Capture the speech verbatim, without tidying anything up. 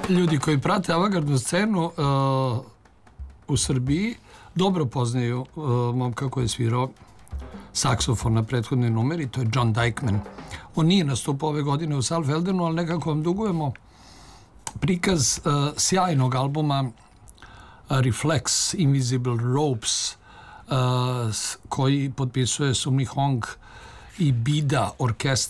Ljudi koji prate avangardnu scenu uh, u Srbiji dobro poznaju uh, momka koji je svirao saksofon na prethodnoj numeri, to je John Dykman. On nije nastupao ove godine u Saalfeldenu, ali nekako vam dugujemo prikaz uh, sjajnog albuma uh, Reflex, Invisible Ropes, uh, koji potpisuje Sumni Hong i Bida orkestra.